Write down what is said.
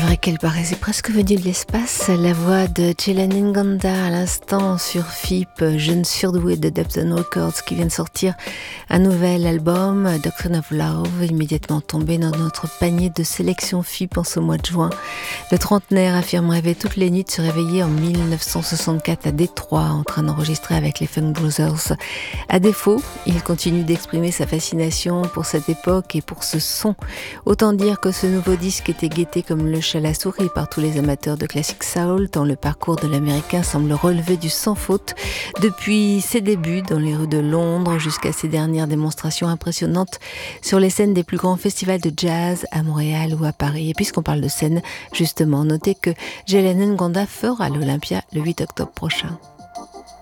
vrai qu'elle paraissait presque venue de l'espace. La voix de Jelani Nganda à l'instant sur FIP, jeune surdoué de Depton Records qui vient de sortir un nouvel album, Doctrine of Love, immédiatement tombé dans notre panier de sélection FIP en ce mois de juin. Le trentenaire affirme rêver toutes les nuits de se réveiller en 1964 à Détroit en train d'enregistrer avec les Funk Brothers. À défaut, il continue d'exprimer sa fascination pour cette époque et pour ce son. Autant dire que ce nouveau disque était guetté comme le chat à la souris par tous les amateurs de classique soul, tant le parcours de l'américain semble relever du sans faute depuis ses débuts dans les rues de Londres jusqu'à ses dernières démonstrations impressionnantes sur les scènes des plus grands festivals de jazz à Montréal ou à Paris. Et puisqu'on parle de scène, justement, notez que Jelani Nganda fera l'Olympia le 8 octobre prochain.